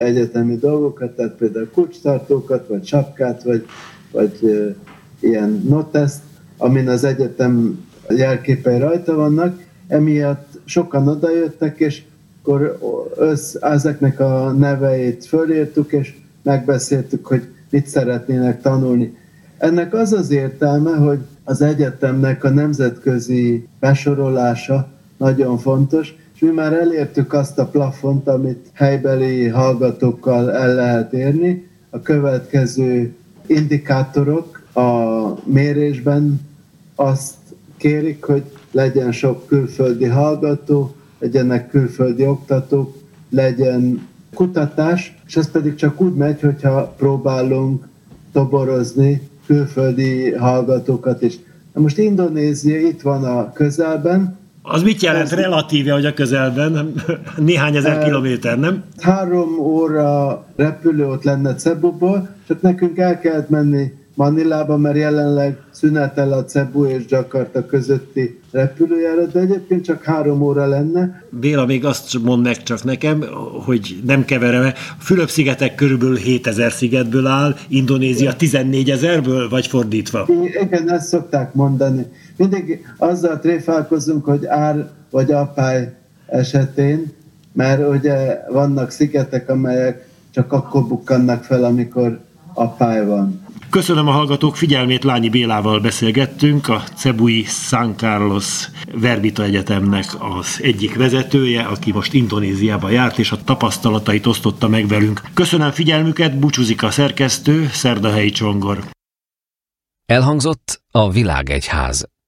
egyetemi dolgokat, tehát például kulcstartókat, vagy sapkát, vagy ilyen noteszt, amin az egyetem jelképei rajta vannak. Emiatt sokan odajöttek, és akkor ezeknek a neveit fölírtuk, és megbeszéltük, hogy mit szeretnének tanulni. Ennek az az értelme, hogy az egyetemnek a nemzetközi besorolása nagyon fontos, és mi már elértük azt a plafont, amit helybeli hallgatókkal el lehet érni. A következő indikátorok a mérésben azt kérik, hogy legyen sok külföldi hallgató, legyenek külföldi oktatók, legyen kutatás, és ez pedig csak úgy megy, hogyha próbálunk toborozni külföldi hallgatókat is. Na most Indonézia itt van a közelben. Az mit jelent relatíve, hogy a közelben? Néhány ezer kilométer, nem? 3 óra repülő ott lenne Cebuból, csak nekünk el kellett menni Manilába, mert jelenleg szünetel a Cebu és Jakarta közötti repülőjárat, de egyébként csak 3 óra lenne. Béla, még azt mondd meg csak nekem, hogy nem keverem, a Fülöp-szigetek körülbelül 7000 szigetből áll, Indonézia 14 000-ből, vagy fordítva? Igen, ezt szokták mondani. Mindig azzal tréfálkozunk, hogy ár vagy apály esetén, mert ugye vannak szigetek, amelyek csak akkor bukkannak fel, amikor apály van. Köszönöm a hallgatók figyelmét, Lányi Bélával beszélgettünk, a Cebui San Carlos Verbita Egyetemnek az egyik vezetője, aki most Indonéziába járt, és a tapasztalatait osztotta meg velünk. Köszönöm figyelmüket, búcsúzik a szerkesztő, Szerdahelyi Csongor. Elhangzott a Világegyház,